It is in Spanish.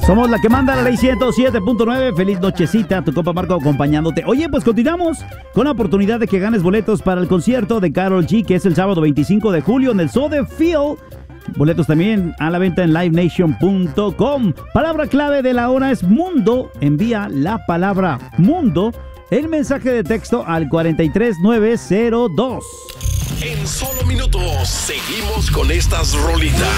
Somos la que manda la ley 107.9. Feliz nochecita, tu compa Marco acompañándote. Oye, pues continuamos con la oportunidad de que ganes boletos para el concierto de Karol G, que es el sábado 25 de julio en el Soldier Field. Boletos también a la venta en livenation.com. Palabra clave de la hora es mundo. Envía la palabra mundo, el mensaje de texto al 43902. En solo minutos seguimos con estas rolitas.